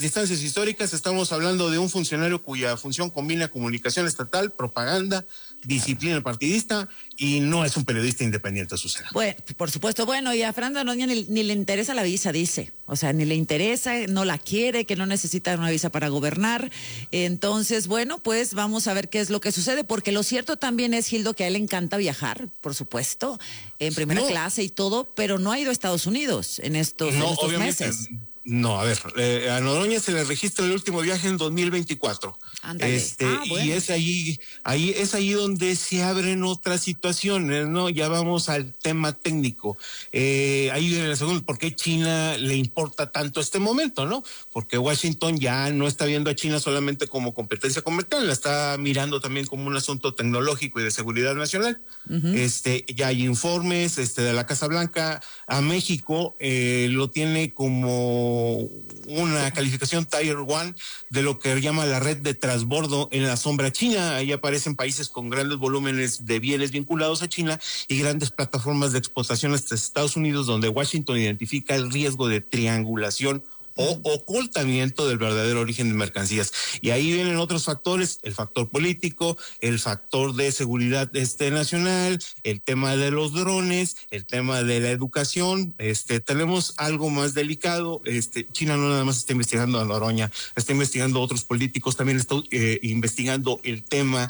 distancias históricas, estamos hablando de un funcionario cuya función combina comunicación estatal, propaganda, disciplina partidista, y no es un periodista independiente, Susana. Bueno, por supuesto. Bueno, y a Fernando Noroña ni le interesa la visa, dice. O sea, ni le interesa, no la quiere, que no necesita una visa para gobernar. Entonces, bueno, pues vamos a ver qué es lo que sucede, porque lo cierto también es, Gildo, que a él le encanta viajar, por supuesto, en primera clase y todo, pero no ha ido a Estados Unidos en estos meses. No, a ver, a Noroña se le registra el último viaje en 2024. Ándale. Y es ahí donde se abren otras situaciones, ¿no? Ya vamos al tema técnico. Ahí en el segundo, ¿por qué China le importa tanto este momento, no? Porque Washington ya no está viendo a China solamente como competencia comercial, la está mirando también como un asunto tecnológico y de seguridad nacional. Uh-huh. Ya hay informes, de la Casa Blanca a México, lo tiene como una calificación Tier 1 de lo que llama la red de transbordo en la sombra china. Ahí aparecen países con grandes volúmenes de bienes vinculados a China y grandes plataformas de exportación hasta Estados Unidos, donde Washington identifica el riesgo de triangulación o ocultamiento del verdadero origen de mercancías. Y ahí vienen otros factores, el factor político, el factor de seguridad nacional, el tema de los drones, el tema de la educación. Tenemos algo más delicado. China no nada más está investigando a Noroña, está investigando a otros políticos, también está investigando el tema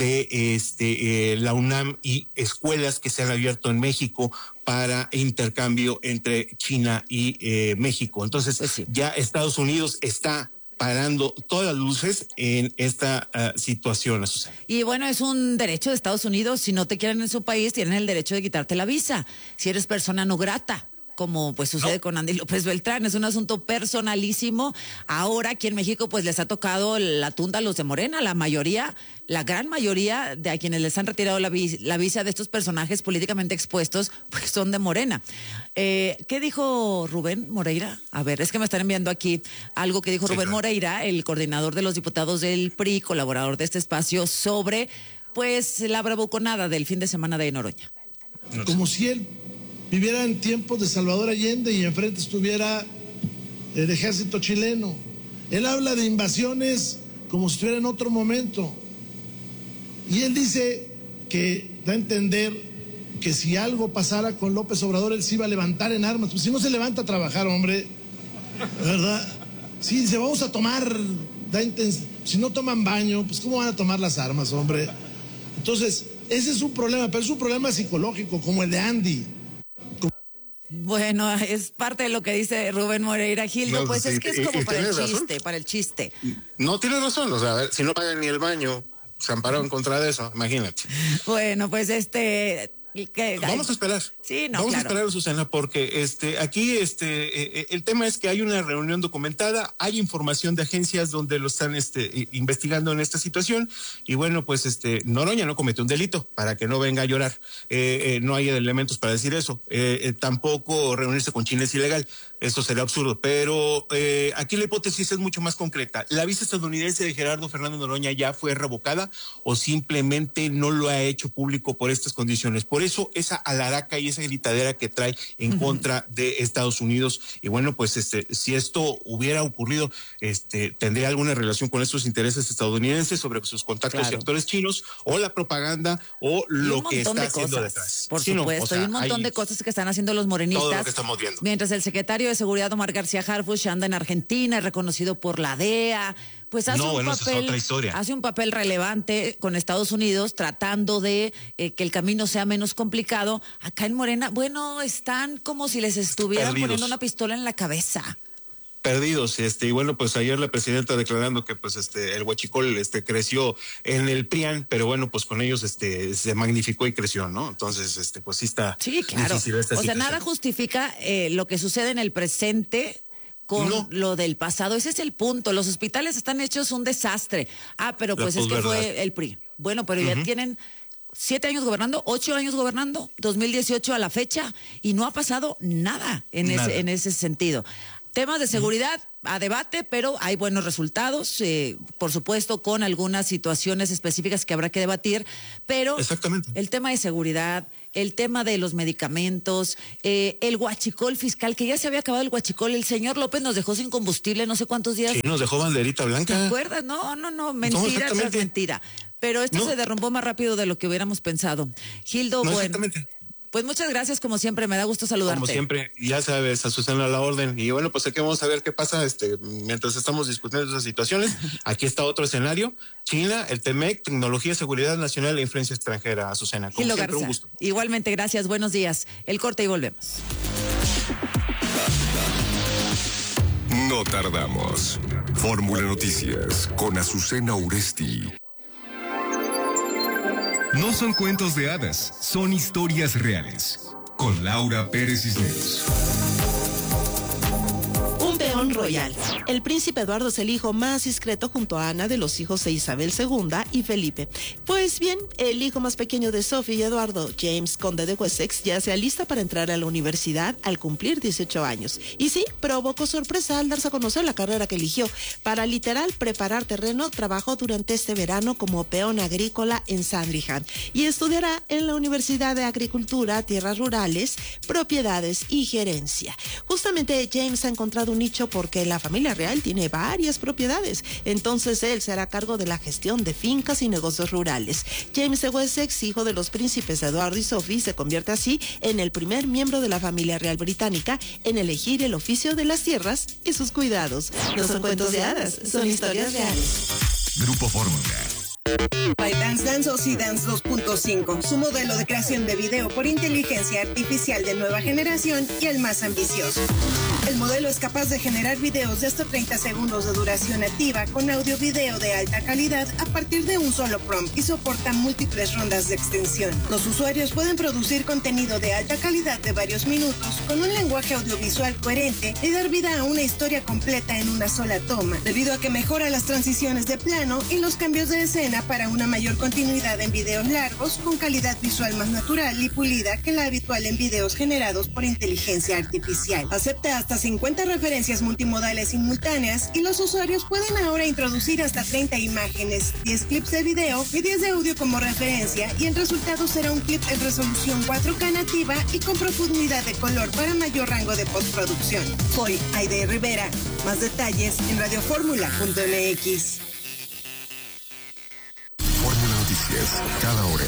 de la UNAM y escuelas que se han abierto en México para intercambio entre China y México. Entonces, pues sí, ya Estados Unidos está parando todas las luces en esta situación, Susana. Y bueno, es un derecho de Estados Unidos. Si no te quieren en su país, tienen el derecho de quitarte la visa. Si eres persona no grata, como pues sucede con Andy López Beltrán, es un asunto personalísimo. Ahora aquí en México pues les ha tocado la tunda a los de Morena, la gran mayoría de a quienes les han retirado la visa de estos personajes políticamente expuestos, pues son de Morena. ¿Qué dijo Rubén Moreira? A ver, es que me están enviando aquí algo que dijo Rubén Moreira, el coordinador de los diputados del PRI, colaborador de este espacio, sobre pues la bravuconada del fin de semana de Noroña. Como si él viviera en tiempos de Salvador Allende y enfrente estuviera el ejército chileno. Él habla de invasiones como si estuviera en otro momento. Y él dice que da a entender que si algo pasara con López Obrador, él se iba a levantar en armas. Pues si no se levanta a trabajar, hombre, ¿verdad? Sí, dice, vamos a tomar, si no toman baño, pues ¿cómo van a tomar las armas, hombre? Entonces, ese es un problema, pero es un problema psicológico, como el de Andy. Bueno, es parte de lo que dice Rubén Moreira. Gildo, no, pues sí, es que es como para el chiste. No, tiene razón, o sea, a ver, si no pagan ni el baño, se ampararon contra de eso, imagínate. Bueno, pues vamos a esperar. Sí, no, vamos a esperar, Susana, porque aquí el tema es que hay una reunión documentada, hay información de agencias donde lo están investigando en esta situación, y bueno, pues Noroña no cometió un delito, para que no venga a llorar. No hay elementos para decir eso. Tampoco reunirse con China es ilegal. Eso sería absurdo, pero aquí la hipótesis es mucho más concreta. ¿La visa estadounidense de Gerardo Fernández Noroña ya fue revocada o simplemente no lo ha hecho público por estas condiciones? Por eso esa alaraca y esa gritadera que trae en contra de Estados Unidos. Y bueno, pues si esto hubiera ocurrido, tendría alguna relación con estos intereses estadounidenses sobre sus contactos y actores chinos, o la propaganda, o lo que está haciendo detrás. Por supuesto, hay un montón de cosas que están haciendo los morenistas. Todo lo que estamos viendo. Mientras el secretario de Seguridad, Omar García Harfuch, anda en Argentina, reconocido por la DEA, pues hace un papel relevante con Estados Unidos, tratando de que el camino sea menos complicado. Acá en Morena, bueno, están como si les estuvieran poniendo una pistola en la cabeza. Perdidos, y bueno, pues ayer la presidenta declarando que pues el huachicol creció en el PRIAN, pero bueno, pues con ellos se magnificó y creció, ¿no? Entonces, pues sí está. Sí, claro. O sea, nada justifica lo que sucede en el presente con lo del pasado. Ese es el punto. Los hospitales están hechos un desastre. Pero pues es que fue el PRI. Bueno, pero ya tienen 7 años gobernando, 8 años gobernando, 2018 a la fecha, y no ha pasado nada en ese sentido. Temas de seguridad, a debate, pero hay buenos resultados, por supuesto, con algunas situaciones específicas que habrá que debatir, pero exactamente, el tema de seguridad, el tema de los medicamentos, el huachicol fiscal, que ya se había acabado el huachicol, el señor López nos dejó sin combustible no sé cuántos días. Sí, nos dejó banderita blanca. ¿Te acuerdas? No, mentira tras mentira. Pero esto se derrumbó más rápido de lo que hubiéramos pensado. Gildo, bueno, pues muchas gracias como siempre, me da gusto saludarte. Como siempre, ya sabes, Azucena, a la orden. Y bueno, pues aquí vamos a ver qué pasa mientras estamos discutiendo esas situaciones. Aquí está otro escenario, China, el TEMEC, tecnología, seguridad nacional e influencia extranjera, Azucena. Como Gildo siempre, Garza, un gusto. Igualmente, gracias, buenos días. El corte y volvemos. No tardamos. Fórmula Noticias con Azucena Uresti. No son cuentos de hadas, son historias reales. Con Laura Pérez Cisneros. Un peón royal. El príncipe Eduardo es el hijo más discreto junto a Ana de los hijos de Isabel II y Felipe. Pues bien, el hijo más pequeño de Sophie y Eduardo, James, conde de Wessex, ya se alista para entrar a la universidad al cumplir 18 años. Y sí, provocó sorpresa al darse a conocer la carrera que eligió. Para literal preparar terreno, trabajó durante este verano como peón agrícola en Sandringham y estudiará en la Universidad de Agricultura, Tierras Rurales, Propiedades y Gerencia. Justamente James ha encontrado un nicho porque la familia real tiene varias propiedades, entonces él se hará cargo de la gestión de fincas y negocios rurales. James de Wessex, hijo de los príncipes Eduardo y Sophie, se convierte así en el primer miembro de la familia real británica en elegir el oficio de las tierras y sus cuidados. No son cuentos de hadas, son historias reales. Grupo Fórmula. ByteDance lanzó C-Dance 2.5, su modelo de creación de video por inteligencia artificial de nueva generación y el más ambicioso. El modelo es capaz de generar videos de hasta 30 segundos de duración activa con audio-video de alta calidad a partir de un solo prompt y soporta múltiples rondas de extensión. Los usuarios pueden producir contenido de alta calidad de varios minutos con un lenguaje audiovisual coherente y dar vida a una historia completa en una sola toma, debido a que mejora las transiciones de plano y los cambios de escena para una mayor continuidad en videos largos con calidad visual más natural y pulida que la habitual en videos generados por inteligencia artificial. Acepta hasta 50 referencias multimodales simultáneas y los usuarios pueden ahora introducir hasta 30 imágenes, 10 clips de video y 10 de audio como referencia, y el resultado será un clip en resolución 4K nativa y con profundidad de color para mayor rango de postproducción. Soy Aide Rivera. Más detalles en radioformula.mx. Fórmula Noticias, cada hora.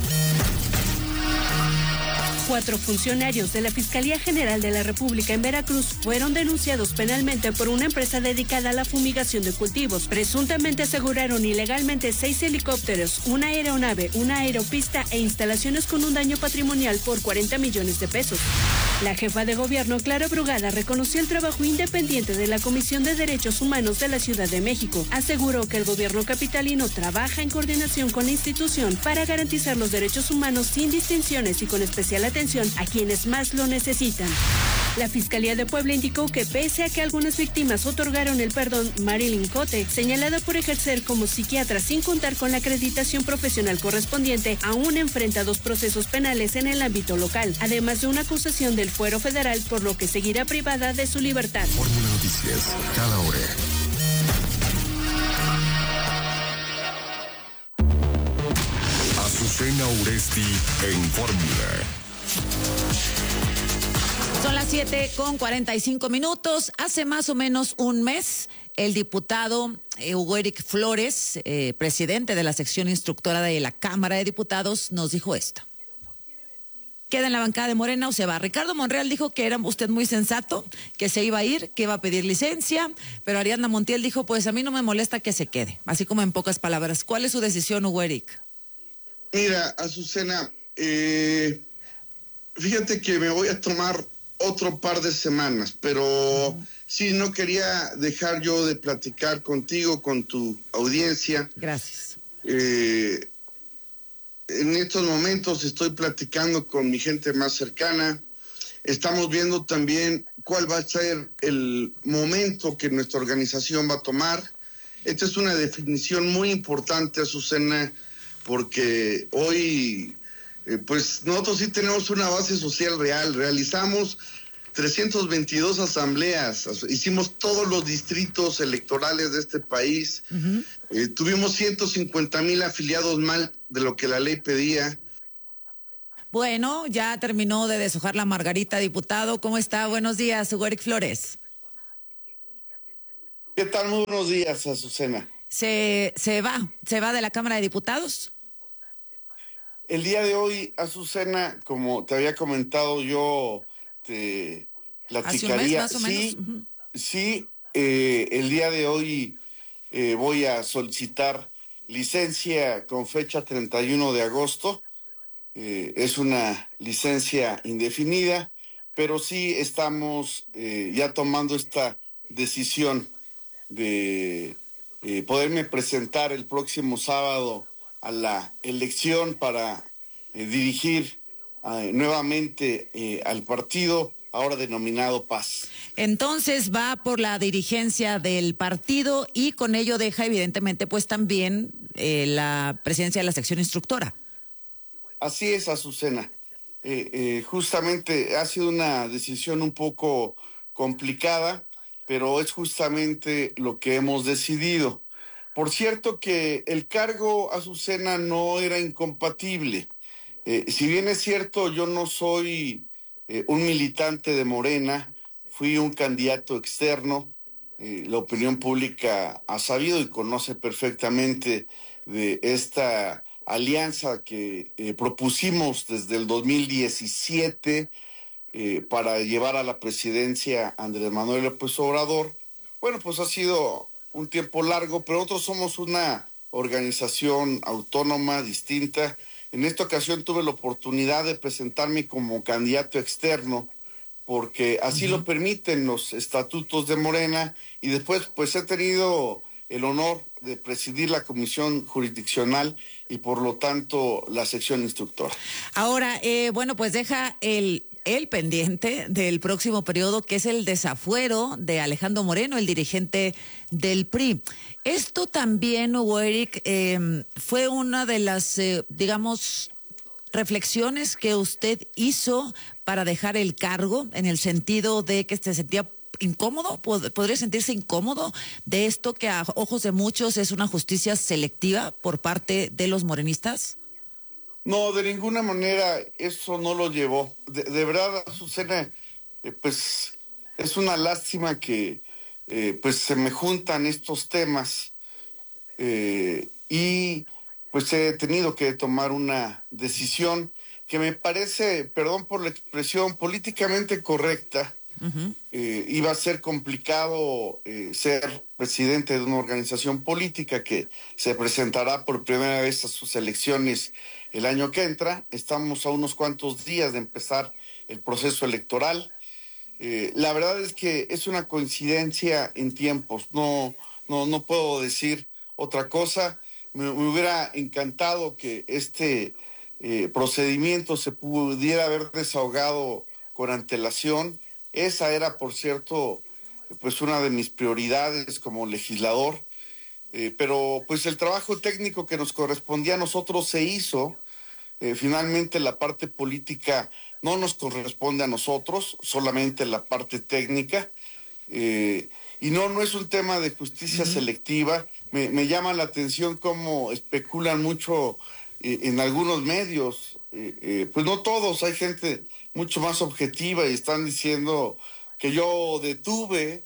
4 funcionarios de la Fiscalía General de la República en Veracruz fueron denunciados penalmente por una empresa dedicada a la fumigación de cultivos. Presuntamente aseguraron ilegalmente 6 helicópteros, una aeronave, una aeropista e instalaciones con un daño patrimonial por 40 millones de pesos. La jefa de gobierno, Clara Brugada, reconoció el trabajo independiente de la Comisión de Derechos Humanos de la Ciudad de México. Aseguró que el gobierno capitalino trabaja en coordinación con la institución para garantizar los derechos humanos sin distinciones y con especial atención a quienes más lo necesitan. La Fiscalía de Puebla indicó que pese a que algunas víctimas otorgaron el perdón, Marilyn Cote, señalada por ejercer como psiquiatra sin contar con la acreditación profesional correspondiente, aún enfrenta 2 procesos penales en el ámbito local, además de una acusación del fuero federal, por lo que seguirá privada de su libertad. Fórmula Noticias, cada hora. Azucena Uresti en Fórmula. Son las 7:45. Hace más o menos un mes, el diputado Hugo Eric Flores, presidente de la sección instructora de la Cámara de Diputados, nos dijo esto. ¿Queda en la bancada de Morena o se va? Ricardo Monreal dijo que era usted muy sensato, que se iba a ir, que iba a pedir licencia, pero Ariadna Montiel dijo, pues a mí no me molesta que se quede, así como en pocas palabras. ¿Cuál es su decisión, Hugo Eric? Mira, Azucena, fíjate que me voy a tomar otro par de semanas, pero sí, no quería dejar yo de platicar contigo, con tu audiencia. Gracias. En estos momentos estoy platicando con mi gente más cercana. Estamos viendo también cuál va a ser el momento que nuestra organización va a tomar. Esta es una definición muy importante, Azucena, porque hoy, pues nosotros sí tenemos una base social real. Realizamos 322 asambleas, hicimos todos los distritos electorales de este país, tuvimos 150,000 afiliados más de lo que la ley pedía. Bueno, ya terminó de deshojar la margarita, diputado. ¿Cómo está? Buenos días, Hugo Eric Flores. ¿Qué tal? Muy buenos días, Azucena. ¿Se va de la Cámara de Diputados? El día de hoy, Azucena, como te había comentado, yo te platicaría. ¿Hace un mes, más o menos? Sí, el día de hoy voy a solicitar licencia con fecha 31 de agosto. Es una licencia indefinida, pero sí estamos ya tomando esta decisión de poderme presentar el próximo sábado a la elección para dirigir nuevamente al partido ahora denominado Paz. Entonces va por la dirigencia del partido y con ello deja evidentemente pues también la presidencia de la sección instructora. Así es, Azucena. Justamente ha sido una decisión un poco complicada, pero es justamente lo que hemos decidido. Por cierto que el cargo, Azucena, no era incompatible. Si bien es cierto, yo no soy un militante de Morena, fui un candidato externo. La opinión pública ha sabido y conoce perfectamente de esta alianza que propusimos desde el 2017 para llevar a la presidencia a Andrés Manuel López Obrador. Bueno, pues ha sido un tiempo largo, pero nosotros somos una organización autónoma, distinta. En esta ocasión tuve la oportunidad de presentarme como candidato externo, porque así lo permiten los estatutos de Morena, y después pues he tenido el honor de presidir la comisión jurisdiccional y por lo tanto la sección instructora. Ahora, bueno, pues deja el pendiente del próximo periodo, que es el desafuero de Alejandro Moreno, el dirigente del PRI. Esto también, Hugo Eric, fue una de las, digamos, reflexiones que usted hizo para dejar el cargo, en el sentido de que se sentía incómodo, podría sentirse incómodo de esto que a ojos de muchos es una justicia selectiva por parte de los morenistas. No, de ninguna manera eso no lo llevó. De verdad, Azucena, pues es una lástima que pues se me juntan estos temas y pues he tenido que tomar una decisión que me parece, perdón por la expresión, políticamente correcta. Iba a ser complicado ser presidente de una organización política que se presentará por primera vez a sus elecciones el año que entra. Estamos a unos cuantos días de empezar el proceso electoral. La verdad es que es una coincidencia en tiempos, no puedo decir otra cosa. Me hubiera encantado que este procedimiento se pudiera haber desahogado con antelación. Esa era, por cierto, pues una de mis prioridades como legislador, pero pues el trabajo técnico que nos correspondía a nosotros se hizo. Finalmente la parte política no nos corresponde a nosotros, solamente la parte técnica, y no es un tema de justicia selectiva. Me llama la atención cómo especulan mucho en algunos medios, pues no todos, hay gente mucho más objetiva y están diciendo que yo detuve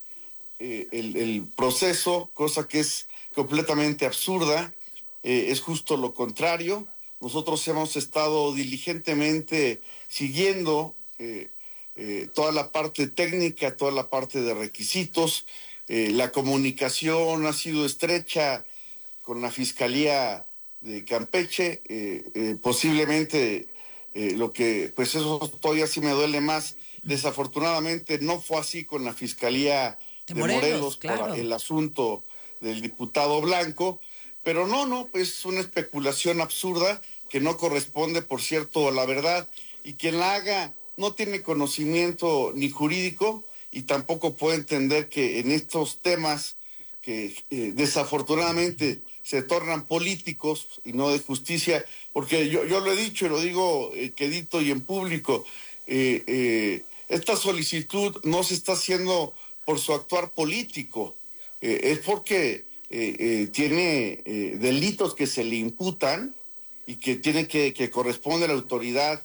el proceso, cosa que es completamente absurda. Es justo lo contrario. Nosotros hemos estado diligentemente siguiendo toda la parte técnica, toda la parte de requisitos. La comunicación ha sido estrecha con la Fiscalía de Campeche, posiblemente lo que, pues eso todavía sí me duele más. Desafortunadamente no fue así con la Fiscalía de Morelos claro, por el asunto del diputado Blanco, pero no, pues una especulación absurda que no corresponde, por cierto, a la verdad, y quien la haga no tiene conocimiento ni jurídico y tampoco puede entender que en estos temas que desafortunadamente se tornan políticos y no de justicia, porque yo lo he dicho y lo digo quedito y en público, esta solicitud no se está haciendo por su actuar político, es porque tiene delitos que se le imputan y que tiene que corresponde a la autoridad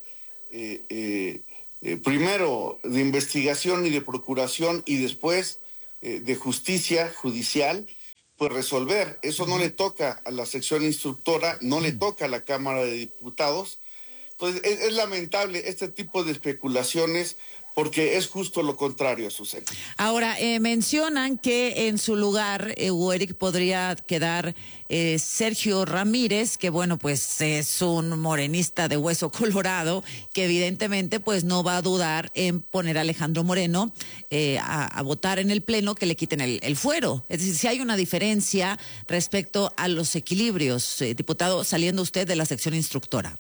primero de investigación y de procuración y después de justicia judicial, pues resolver. Eso no le toca a la sección instructora, no le toca a la Cámara de Diputados. Entonces es lamentable este tipo de especulaciones porque es justo lo contrario, Azucena. Ahora, mencionan que en su lugar, Eric, podría quedar Sergio Ramírez, que bueno, pues es un morenista de hueso colorado, que evidentemente pues no va a dudar en poner a Alejandro Moreno a votar en el Pleno que le quiten el fuero. Es decir, si hay una diferencia respecto a los equilibrios, diputado, saliendo usted de la sección instructora.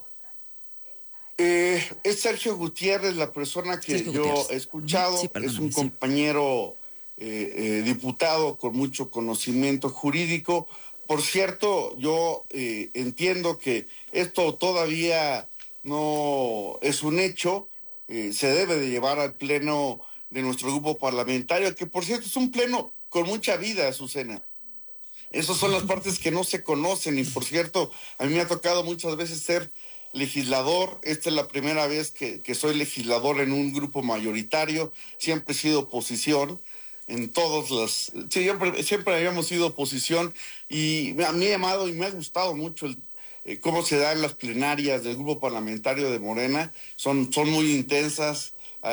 Es Sergio Gutiérrez la persona que Sergio yo Gutiérrez. he escuchado, Sí, es un compañero diputado con mucho conocimiento jurídico. Por cierto, yo entiendo que esto todavía no es un hecho, se debe de llevar al pleno de nuestro grupo parlamentario, que por cierto es un pleno con mucha vida, Azucena. Esas son las partes que no se conocen y por cierto, a mí me ha tocado muchas veces ser legislador. Esta es la primera vez que soy legislador en un grupo mayoritario. Siempre he sido oposición en todos los... Siempre habíamos sido oposición y me ha llamado y me ha gustado mucho cómo se dan las plenarias del grupo parlamentario de Morena. Son muy intensas,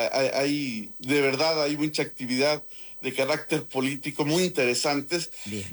hay de verdad hay mucha actividad de carácter político muy interesantes.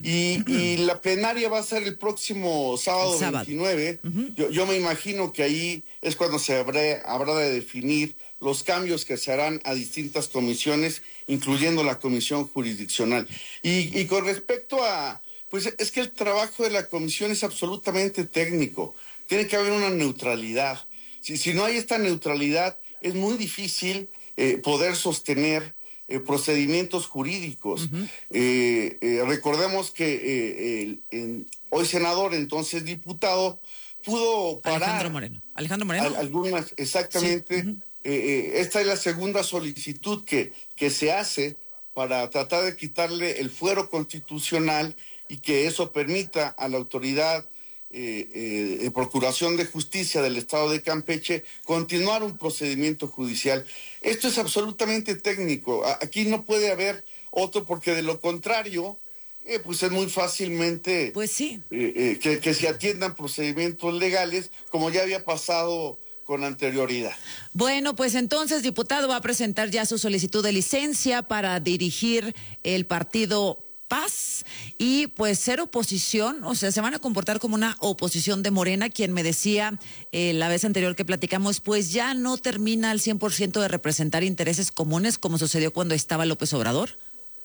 Y la plenaria va a ser el próximo sábado. 29. Yo me imagino que ahí es cuando se habrá de definir los cambios que se harán a distintas comisiones, incluyendo la comisión jurisdiccional. Y con respecto a, pues es que el trabajo de la comisión es absolutamente técnico. Tiene que haber una neutralidad. Si no hay esta neutralidad, es muy difícil poder sostener procedimientos jurídicos. Recordemos que hoy senador, entonces diputado, pudo parar Alejandro Moreno. Algunas, exactamente. Sí. Esta es la segunda solicitud que se hace para tratar de quitarle el fuero constitucional y que eso permita a la autoridad de Procuración de Justicia del Estado de Campeche continuar un procedimiento judicial. Esto es absolutamente técnico. Aquí no puede haber otro porque de lo contrario, pues es muy fácilmente pues sí. Que se atiendan procedimientos legales como ya había pasado con anterioridad. Bueno, pues entonces, diputado, va a presentar ya su solicitud de licencia para dirigir el partido Paz y pues ser oposición, o sea, se van a comportar como una oposición de Morena, quien me decía la vez anterior que platicamos, pues ya no termina al 100% de representar intereses comunes como sucedió cuando estaba López Obrador.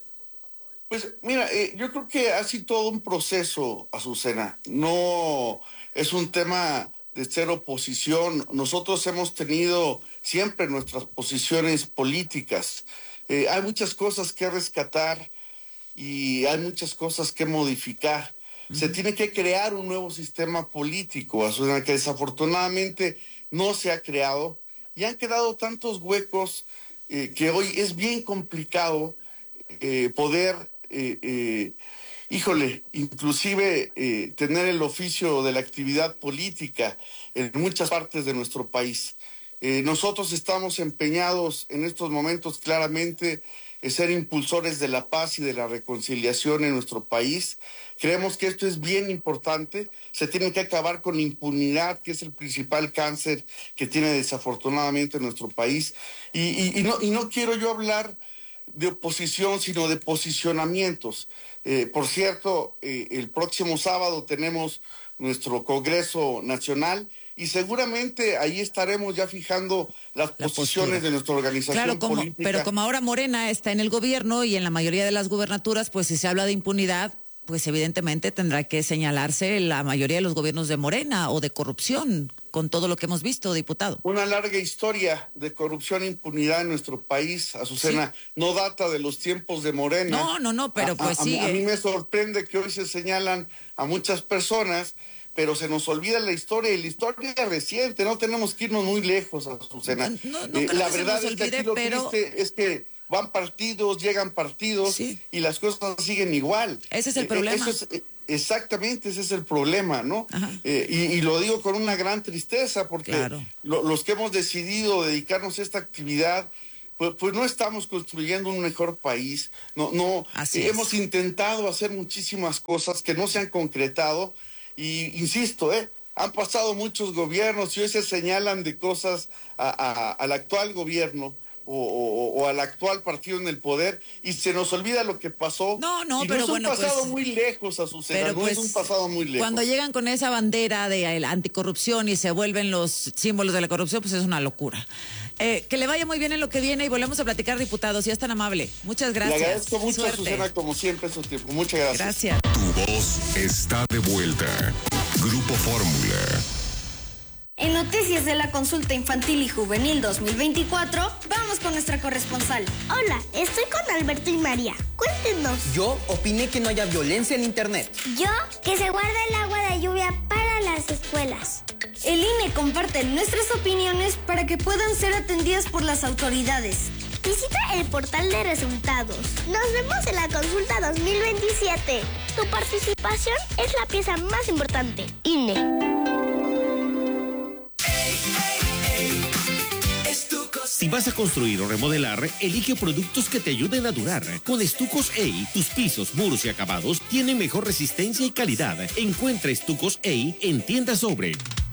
Pues mira, yo creo que ha sido todo un proceso, Azucena, no es un tema de ser oposición. Nosotros hemos tenido siempre nuestras posiciones políticas, hay muchas cosas que rescatar y hay muchas cosas que modificar. Se tiene que crear un nuevo sistema político, Azucena, que desafortunadamente no se ha creado y han quedado tantos huecos que hoy es bien complicado poder, inclusive tener el oficio de la actividad política en muchas partes de nuestro país. Nosotros estamos empeñados en estos momentos claramente ser impulsores de la paz y de la reconciliación en nuestro país. Creemos que esto es bien importante. Se tiene que acabar con la impunidad, que es el principal cáncer que tiene desafortunadamente nuestro país. Y no quiero yo hablar de oposición, sino de posicionamientos. Por cierto, el próximo sábado tenemos nuestro Congreso Nacional y seguramente ahí estaremos ya fijando las posiciones de nuestra organización política. Pero como ahora Morena está en el gobierno y en la mayoría de las gubernaturas, pues si se habla de impunidad, pues evidentemente tendrá que señalarse la mayoría de los gobiernos de Morena o de corrupción, con todo lo que hemos visto, diputado. Una larga historia de corrupción e impunidad en nuestro país, Azucena, sí. No data de los tiempos de Morena. No, pero pues sigue. A mí me sorprende que hoy se señalan a muchas personas, pero se nos olvida la historia, y la historia reciente, no tenemos que irnos muy lejos, Azucena. La verdad es que aquí lo triste es que van partidos, llegan partidos, y las cosas siguen igual. Ese es el problema. Exactamente, ese es el problema, ¿no? Y lo digo con una gran tristeza, porque los que hemos decidido dedicarnos a esta actividad, pues no estamos construyendo un mejor país. Hemos intentado hacer muchísimas cosas que no se han concretado, y insisto, han pasado muchos gobiernos y hoy se señalan de cosas al actual gobierno o al actual partido en el poder, y se nos olvida lo que pasó. Pero es un pasado muy lejos, Azucena, es un pasado muy lejos. Cuando llegan con esa bandera de la anticorrupción y se vuelven los símbolos de la corrupción, pues es una locura. Que le vaya muy bien en lo que viene, y volvemos a platicar, diputados, si es tan amable. Muchas gracias. Le agradezco mucho, Suerte. Azucena, como siempre, su tiempo. Muchas gracias. Gracias. Tu voz está de vuelta. Grupo Fórmula. En noticias de la consulta infantil y juvenil 2024, vamos con nuestra corresponsal. Hola, estoy con Alberto y María. Cuéntenos. Yo opiné que no haya violencia en internet. Yo, que se guarde el agua de lluvia para las escuelas. El INE comparte nuestras opiniones para que puedan ser atendidas por las autoridades. Visita el portal de resultados. Nos vemos en la consulta 2027. Tu participación es la pieza más importante. INE. Si vas a construir o remodelar, elige productos que te ayuden a durar. Con Estucos EI, tus pisos, muros y acabados tienen mejor resistencia y calidad. Encuentra Estucos EI en Tiendas Sobre.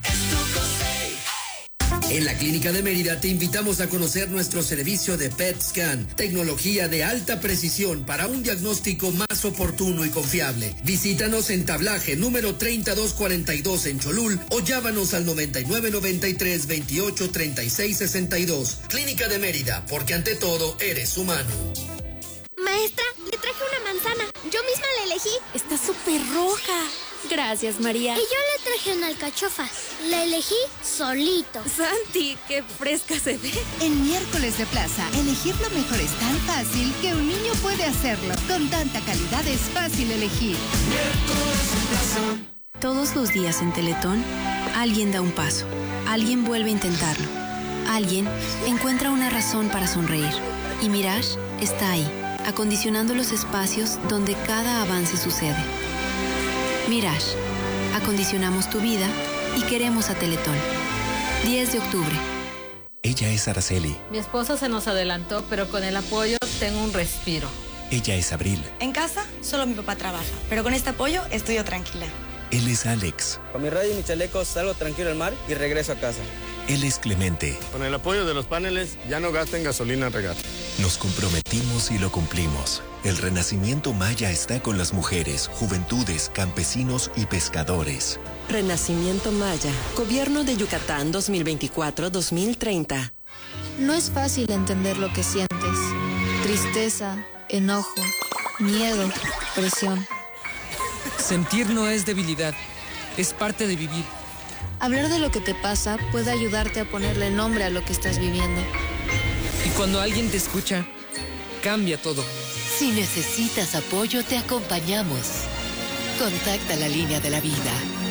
En la Clínica de Mérida te invitamos a conocer nuestro servicio de PET Scan, tecnología de alta precisión para un diagnóstico más oportuno y confiable. Visítanos en Tablaje número 3242 en Cholul o llámanos al 9993 28 36 62. Clínica de Mérida, porque ante todo eres humano. Maestra, le traje una manzana. Yo misma la elegí. Está súper roja. Gracias, María. Y yo le traje una alcachofa. La elegí solito. Santi, qué fresca se ve. En Miércoles de Plaza, elegir lo mejor es tan fácil que un niño puede hacerlo. Con tanta calidad es fácil elegir. Miércoles de Plaza. Todos los días en Teletón, alguien da un paso. Alguien vuelve a intentarlo. Alguien encuentra una razón para sonreír. Y Mirage está ahí, acondicionando los espacios donde cada avance sucede. Mirage, acondicionamos tu vida y queremos a Teletón. 10 de octubre. Ella es Araceli. Mi esposo se nos adelantó, pero con el apoyo tengo un respiro. Ella es Abril. En casa, solo mi papá trabaja, pero con este apoyo estoy yo tranquila. Él es Alex. Con mi radio y mi chaleco salgo tranquilo al mar y regreso a casa. Él es Clemente. Con el apoyo de los paneles, ya no gasten gasolina en regar. Nos comprometimos y lo cumplimos. El renacimiento maya está con las mujeres, juventudes, campesinos y pescadores. Renacimiento Maya, Gobierno de Yucatán 2024-2030. No es fácil entender lo que sientes. Tristeza, enojo, miedo, presión. Sentir no es debilidad, es parte de vivir. Hablar de lo que te pasa puede ayudarte a ponerle nombre a lo que estás viviendo. Y cuando alguien te escucha, cambia todo. Si necesitas apoyo, te acompañamos. Contacta la línea de la vida.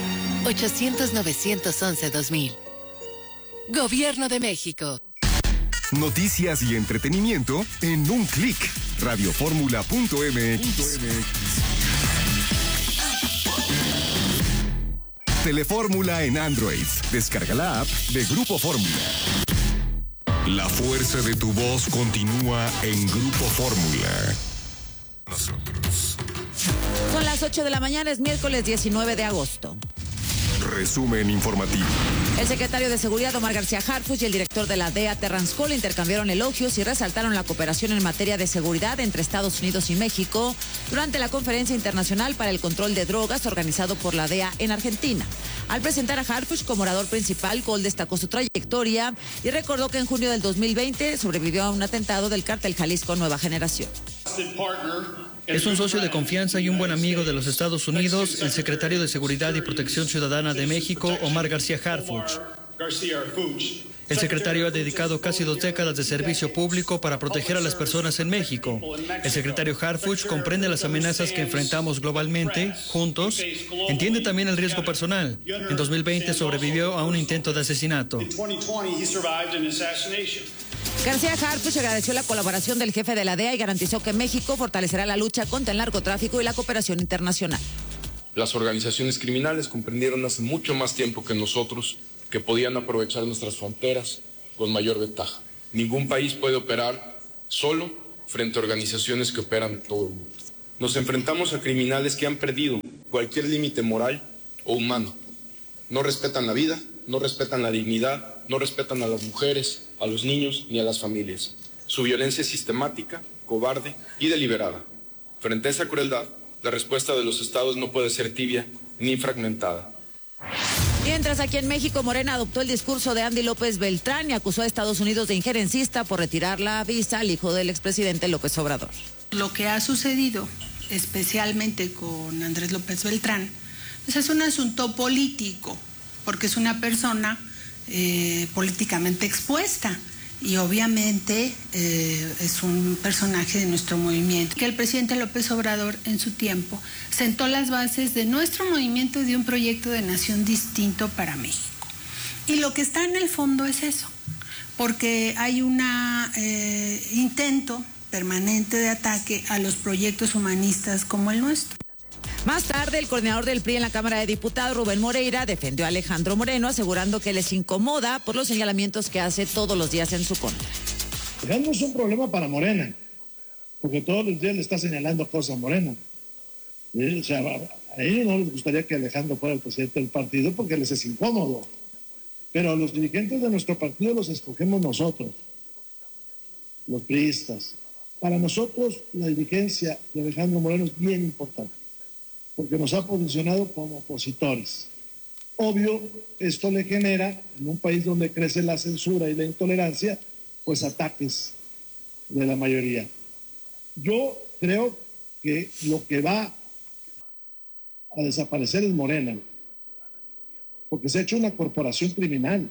800-911-2000. Gobierno de México. Noticias y entretenimiento en un clic. Radioformula.mx. Telefórmula en Android. Descarga la app de Grupo Fórmula. La fuerza de tu voz continúa en Grupo Fórmula. Nosotros. Son las 8 de la mañana, es miércoles 19 de agosto. Resumen informativo. El secretario de Seguridad, Omar García Harfuch, y el director de la DEA, Terrence Cole, intercambiaron elogios y resaltaron la cooperación en materia de seguridad entre Estados Unidos y México durante la Conferencia Internacional para el Control de Drogas organizado por la DEA en Argentina. Al presentar a Harfuch como orador principal, Cole destacó su trayectoria y recordó que en junio del 2020 sobrevivió a un atentado del cártel Jalisco Nueva Generación. Es un socio de confianza y un buen amigo de los Estados Unidos, el secretario de Seguridad y Protección Ciudadana de México, Omar García Harfuch. El secretario ha dedicado casi 2 décadas de servicio público para proteger a las personas en México. El secretario Harfuch comprende las amenazas que enfrentamos globalmente, juntos. Entiende también el riesgo personal. En 2020 sobrevivió a un intento de asesinato. García Harfuch agradeció la colaboración del jefe de la DEA y garantizó que México fortalecerá la lucha contra el narcotráfico y la cooperación internacional. Las organizaciones criminales comprendieron hace mucho más tiempo que nosotros que podían aprovechar nuestras fronteras con mayor ventaja. Ningún país puede operar solo frente a organizaciones que operan en todo el mundo. Nos enfrentamos a criminales que han perdido cualquier límite moral o humano. No respetan la vida, no respetan la dignidad, no respetan a las mujeres, a los niños ni a las familias. Su violencia es sistemática, cobarde y deliberada. Frente a esa crueldad, la respuesta de los estados no puede ser tibia ni fragmentada. Mientras aquí en México, Morena adoptó el discurso de Andy López Beltrán y acusó a Estados Unidos de injerencista por retirar la visa al hijo del expresidente López Obrador. Lo que ha sucedido, especialmente con Andrés López Beltrán, pues es un asunto político, porque es una persona políticamente expuesta y obviamente es un personaje de nuestro movimiento. Que el presidente López Obrador en su tiempo sentó las bases de nuestro movimiento y de un proyecto de nación distinto para México. Y lo que está en el fondo es eso, porque hay un intento permanente de ataque a los proyectos humanistas como el nuestro. Más tarde, el coordinador del PRI en la Cámara de Diputados, Rubén Moreira, defendió a Alejandro Moreno, asegurando que les incomoda por los señalamientos que hace todos los días en su contra. No es un problema para Morena, porque todos los días le está señalando cosas a Morena. O sea, a ellos no les gustaría que Alejandro fuera el presidente del partido porque les es incómodo. Pero a los dirigentes de nuestro partido los escogemos nosotros, los priistas. Para nosotros, la dirigencia de Alejandro Moreno es bien importante, porque nos ha posicionado como opositores. Obvio, esto le genera, en un país donde crece la censura y la intolerancia, pues ataques de la mayoría. Yo creo que lo que va a desaparecer es Morena, porque se ha hecho una corporación criminal.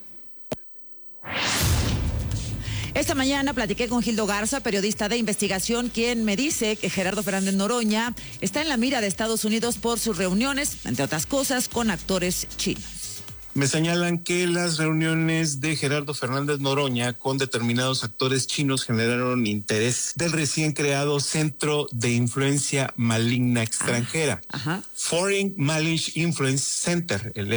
Esta mañana platiqué con Gildo Garza, periodista de investigación, quien me dice que Gerardo Fernández Noroña está en la mira de Estados Unidos por sus reuniones, entre otras cosas, con actores chinos. Me señalan que las reuniones de Gerardo Fernández Noroña con determinados actores chinos generaron interés del recién creado Centro de Influencia Maligna Extranjera, Foreign Malice Influence Center, el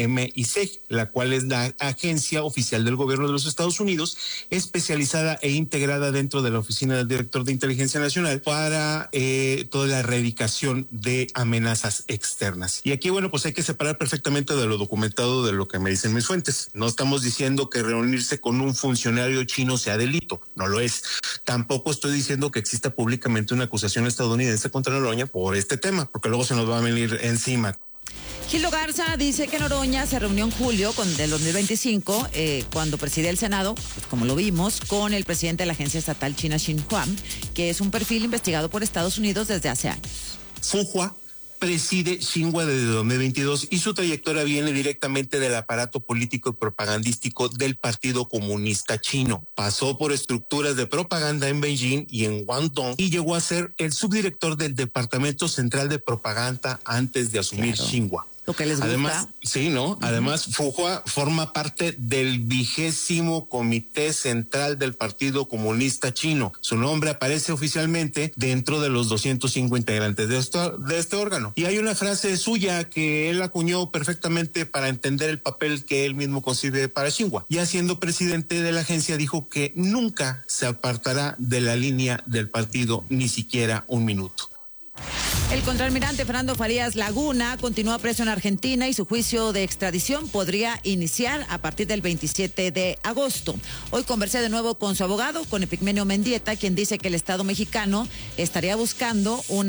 FMIC, la cual es la agencia oficial del gobierno de los Estados Unidos, especializada e integrada dentro de la Oficina del Director de Inteligencia Nacional para toda la erradicación de amenazas externas. Y aquí, bueno, pues hay que separar perfectamente de lo documentado de lo que me dicen mis fuentes. No estamos diciendo que reunirse con un funcionario chino sea delito, no lo es. Tampoco estoy diciendo que exista públicamente una acusación estadounidense contra Noroña por este tema, porque luego se nos va a venir encima. Gildo Garza dice que Noroña se reunió en julio del 2025, cuando presidía el Senado, pues como lo vimos, con el presidente de la agencia estatal china Xinhua, que es un perfil investigado por Estados Unidos desde hace años. Xinhua preside Xinhua desde 2022 y su trayectoria viene directamente del aparato político y propagandístico del Partido Comunista Chino. Pasó por estructuras de propaganda en Beijing y en Guangdong y llegó a ser el subdirector del Departamento Central de Propaganda antes de asumir Xinhua. Lo que les gusta. Además, sí, ¿no? Además, Xinhua forma parte del 20º Comité Central del Partido Comunista Chino. Su nombre aparece oficialmente dentro de los 205 integrantes de este órgano. Y hay una frase suya que él acuñó perfectamente para entender el papel que él mismo concibe para Xinhua. Ya siendo presidente de la agencia, dijo que nunca se apartará de la línea del partido, ni siquiera un minuto. El contraalmirante Fernando Farías Laguna continúa preso en Argentina y su juicio de extradición podría iniciar a partir del 27 de agosto. Hoy conversé de nuevo con su abogado, con Epigmenio Mendieta, quien dice que el Estado mexicano estaría buscando un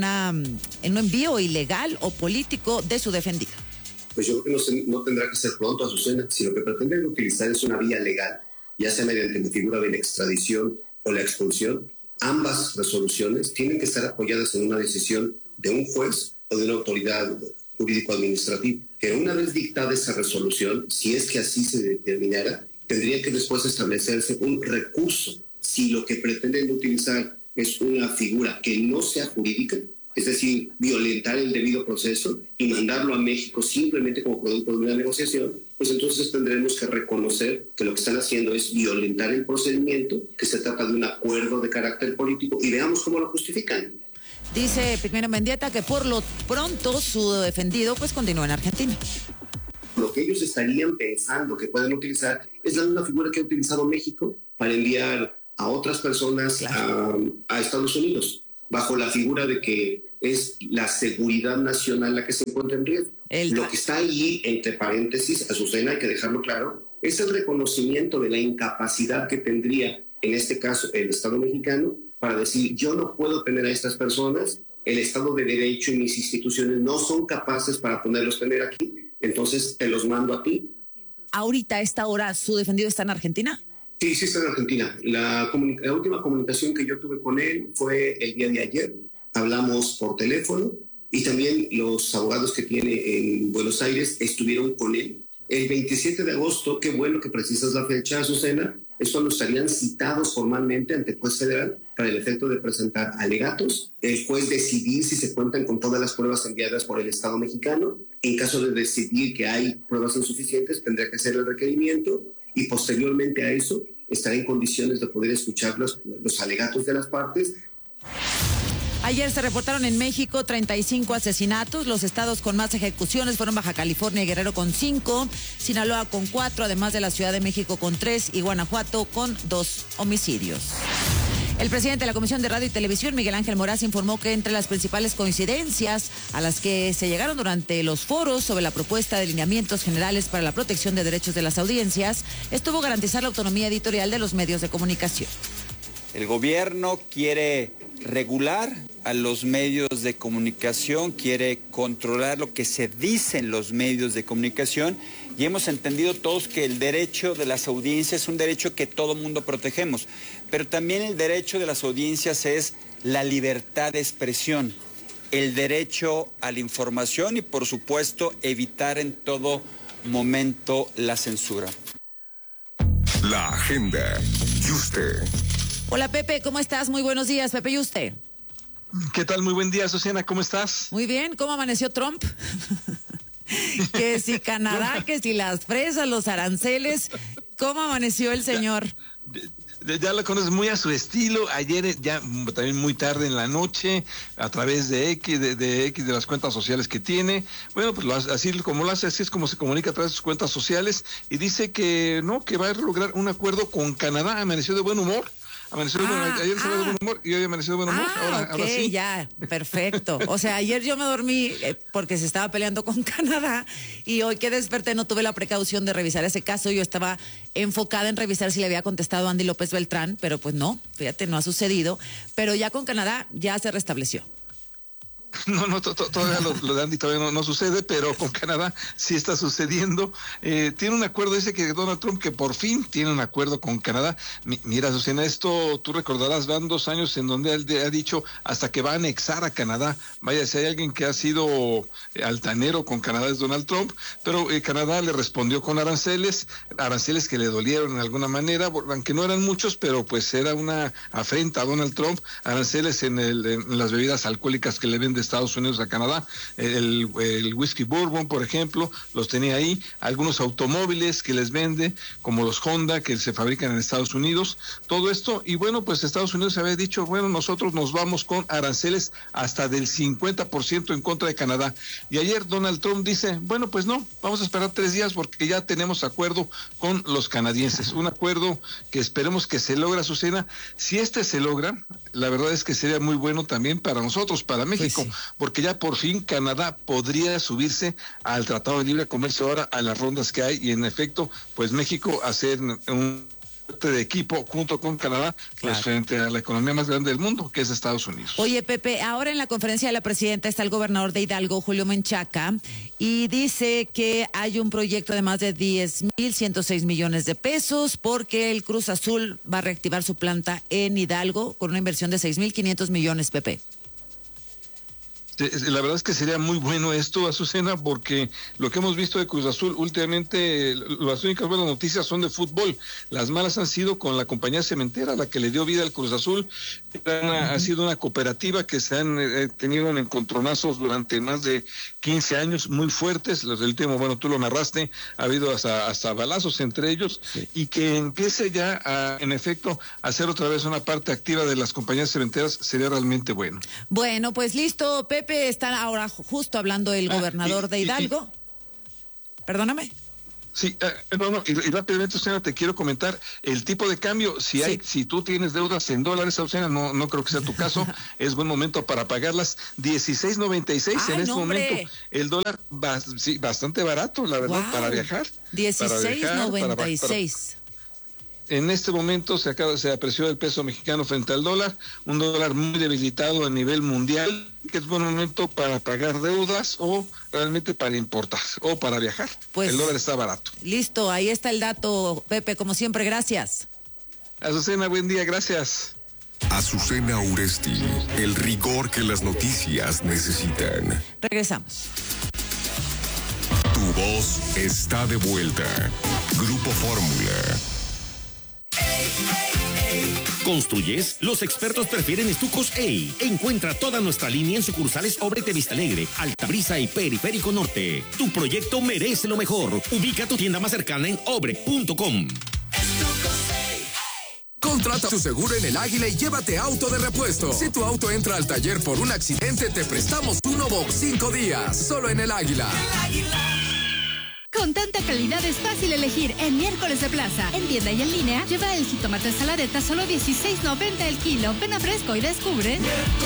envío ilegal o político de su defendido. Pues yo creo que no tendrá que ser pronto, Azucena, si lo que pretenden utilizar es una vía legal, ya sea mediante la figura de la extradición o la expulsión. Ambas resoluciones tienen que estar apoyadas en una decisión de un juez o de una autoridad jurídico-administrativa. Que una vez dictada esa resolución, si es que así se determinara, tendría que después establecerse un recurso. Si lo que pretenden utilizar es una figura que no sea jurídica, es decir, violentar el debido proceso y mandarlo a México simplemente como producto de una negociación, pues entonces tendremos que reconocer que lo que están haciendo es violentar el procedimiento, que se trata de un acuerdo de carácter político, y veamos cómo lo justifican. Dice Pigmenio Mendieta que por lo pronto su defendido pues continúa en Argentina. Lo que ellos estarían pensando que pueden utilizar es la misma figura que ha utilizado México para enviar a otras personas a Estados Unidos, bajo la figura de que es la seguridad nacional la que se encuentra en riesgo. Lo que está ahí, entre paréntesis, Azucena, hay que dejarlo claro, es el reconocimiento de la incapacidad que tendría, en este caso, el Estado mexicano, para decir, yo no puedo tener a estas personas, el Estado de Derecho y mis instituciones no son capaces para poderlos tener aquí, entonces te los mando a ti. ¿Ahorita, a esta hora, su defendido está en Argentina? Sí, está en Argentina. La última comunicación que yo tuve con él fue el día de ayer. Hablamos por teléfono y también los abogados que tiene en Buenos Aires estuvieron con él. El 27 de agosto, qué bueno que precisas la fecha, Azucena, es cuando estarían citados formalmente ante el juez federal para el efecto de presentar alegatos, el juez decidir si se cuentan con todas las pruebas enviadas por el Estado mexicano. En caso de decidir que hay pruebas insuficientes, tendrá que hacer el requerimiento y posteriormente a eso estará en condiciones de poder escuchar los alegatos de las partes. Ayer se reportaron en México 35 asesinatos. Los estados con más ejecuciones fueron Baja California y Guerrero con 5, Sinaloa con 4, además de la Ciudad de México con 3 y Guanajuato con 2 homicidios. El presidente de la Comisión de Radio y Televisión, Miguel Ángel Moraz, informó que entre las principales coincidencias a las que se llegaron durante los foros sobre la propuesta de lineamientos generales para la protección de derechos de las audiencias estuvo garantizar la autonomía editorial de los medios de comunicación. El gobierno quiere regular a los medios de comunicación, quiere controlar lo que se dice en los medios de comunicación, y hemos entendido todos que el derecho de las audiencias es un derecho que todo mundo protegemos, pero también el derecho de las audiencias es la libertad de expresión, el derecho a la información y, por supuesto, evitar en todo momento la censura. La agenda. Yuste. Hola Pepe, ¿cómo estás? Muy buenos días, Pepe Yuste. ¿Qué tal? Muy buen día, Susana, ¿cómo estás? Muy bien, ¿cómo amaneció Trump? Que si Canadá, que si las fresas, los aranceles, ¿cómo amaneció el señor? Ya lo conoces muy a su estilo. Ayer ya también muy tarde en la noche, a través de X, de las cuentas sociales que tiene. Bueno, pues así como lo hace, así es como se comunica a través de sus cuentas sociales, y dice que no, que va a lograr un acuerdo con Canadá. Amaneció de buen humor. Ayer se de buen humor y hoy amaneció de buen humor. Ahora sí. Ya, perfecto. O sea, ayer yo me dormí porque se estaba peleando con Canadá, y hoy que desperté no tuve la precaución de revisar ese caso. Yo estaba enfocada en revisar si le había contestado Andy López Beltrán, pero pues no, fíjate, no ha sucedido. Pero ya con Canadá ya se restableció. No, todavía lo de Andy todavía no sucede, pero con Canadá sí está sucediendo. Tiene un acuerdo, dice que Donald Trump, que por fin tiene un acuerdo con Canadá. Mira, Susana, esto tú recordarás, van 2 años en donde él ha dicho hasta que va a anexar a Canadá. Vaya, si hay alguien que ha sido altanero con Canadá es Donald Trump, pero Canadá le respondió con aranceles que le dolieron de alguna manera, aunque no eran muchos, pero pues era una afrenta a Donald Trump. Aranceles en las bebidas alcohólicas que le vende Estados Unidos a Canadá, el whisky bourbon, por ejemplo, los tenía ahí, algunos automóviles que les vende, como los Honda, que se fabrican en Estados Unidos, todo esto, y bueno, pues Estados Unidos había dicho, bueno, nosotros nos vamos con aranceles hasta del 50% en contra de Canadá, y ayer Donald Trump dice, bueno, pues no, vamos a esperar 3 días porque ya tenemos acuerdo con los canadienses, un acuerdo que esperemos que se logre, Azucena. Si se logra, la verdad es que sería muy bueno también para nosotros, para México, pues sí, porque ya por fin Canadá podría subirse al Tratado de Libre Comercio ahora a las rondas que hay, y en efecto, pues México hacer un de equipo junto con Canadá, pues frente a la economía más grande del mundo, que es Estados Unidos. Oye, Pepe, ahora en la conferencia de la presidenta está el gobernador de Hidalgo, Julio Menchaca, y dice que hay un proyecto de más de 10,106 millones de pesos porque el Cruz Azul va a reactivar su planta en Hidalgo con una inversión de 6,500 millones, Pepe. La verdad es que sería muy bueno esto, Azucena, porque lo que hemos visto de Cruz Azul últimamente, las únicas buenas noticias son de fútbol. Las malas han sido con la compañía cementera, la que le dio vida al Cruz Azul. Ha sido una cooperativa que se han tenido en encontronazos durante más de 15 años muy fuertes. Los del último, bueno, tú lo narraste, ha habido hasta balazos entre ellos, y que empiece ya a, en efecto, a hacer otra vez una parte activa de las compañías cementeras sería realmente bueno. Bueno, pues listo, Pepe, está ahora justo hablando el gobernador de Hidalgo. Perdóname. Sí, y rápidamente, Azucena, te quiero comentar el tipo de cambio. Si tú tienes deudas en dólares, Azucena, no creo que sea tu caso, es buen momento para pagarlas. 16.96 en este momento. El dólar bastante barato, la verdad, para viajar. 16.96. En este momento se apreció el peso mexicano frente al dólar, un dólar muy debilitado a nivel mundial, que es buen momento para pagar deudas o realmente para importar o para viajar. Pues, el dólar está barato. Listo, ahí está el dato, Pepe, como siempre, gracias. Azucena, buen día, gracias. Azucena Uresti, el rigor que las noticias necesitan. Regresamos. Tu voz está de vuelta. Grupo Fórmula. ¿Construyes? Los expertos prefieren Estucos EI. Encuentra toda nuestra línea en sucursales Obrete Vista Alegre, Altabrisa y Periférico Norte. Tu proyecto merece lo mejor. Ubica tu tienda más cercana en obre.com. Contrata tu seguro en El Águila y llévate auto de repuesto. Si tu auto entra al taller por un accidente, te prestamos un Obox 5 días. Solo en El Águila. El Águila. Con tanta calidad es fácil elegir en Miércoles de Plaza. En tienda y en línea, lleva el jitomate saladeta solo $16.90 el kilo. Ven a Fresco y descubre.